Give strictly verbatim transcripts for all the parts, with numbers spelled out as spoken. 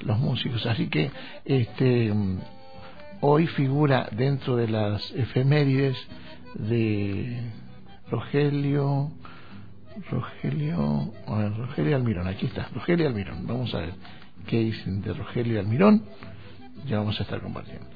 los músicos. Así que este hoy figura dentro de las efemérides de Rogelio Rogelio a ver, Rogelio Almirón. Aquí está, Rogelio Almirón. Vamos a ver qué dicen de Rogelio Almirón. Ya vamos a estar compartiendo.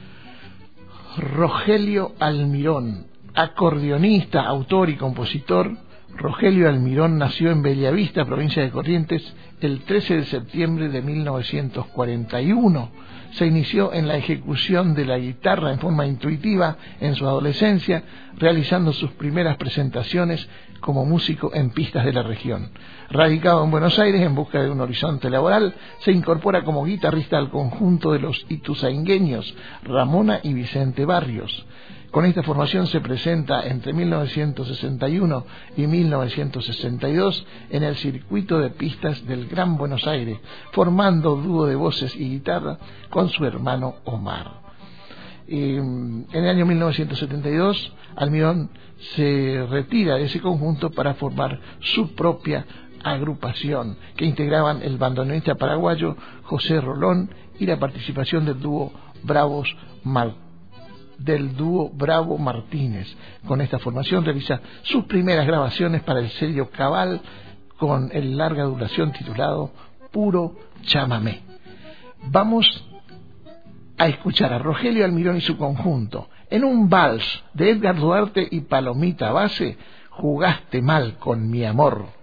Rogelio Almirón, acordeonista, autor y compositor. Rogelio Almirón nació en Bellavista, provincia de Corrientes, el trece de septiembre de mil novecientos cuarenta y uno. Se inició en la ejecución de la guitarra en forma intuitiva en su adolescencia, realizando sus primeras presentaciones como músico en pistas de la región. Radicado en Buenos Aires en busca de un horizonte laboral, se incorpora como guitarrista al conjunto de los ituzaingueños Ramona y Vicente Barrios. Con esta formación se presenta entre mil novecientos sesenta y uno y mil novecientos sesenta y dos en el circuito de pistas del Gran Buenos Aires, formando dúo de voces y guitarra con su hermano Omar. Y en el año mil novecientos setenta y dos, Almirón se retira de ese conjunto para formar su propia agrupación, que integraban el bandoneonista paraguayo José Rolón y la participación del dúo Bravos Martínez. del dúo Bravo Martínez. Con esta formación realiza sus primeras grabaciones para el sello Cabal con el larga duración titulado Puro Chamamé. Vamos a escuchar a Rogelio Almirón y su conjunto en un vals de Edgar Duarte y Palomita Base, Jugaste mal con mi amor.